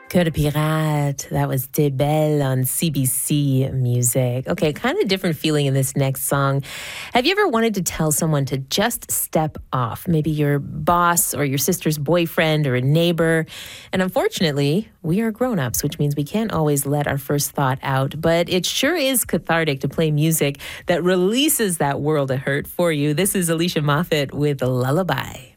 Cœur de Pirate. That was T'es Belle on CBC Music. Okay, kind of different feeling in this next song. Have you ever wanted to tell someone to just step off? Maybe your boss or your sister's boyfriend or a neighbor. And unfortunately, we are grown-ups, which means we can't always let our first thought out. But it sure is cathartic to play music that releases that world of hurt for you. This is Alicia Moffett with Lullaby.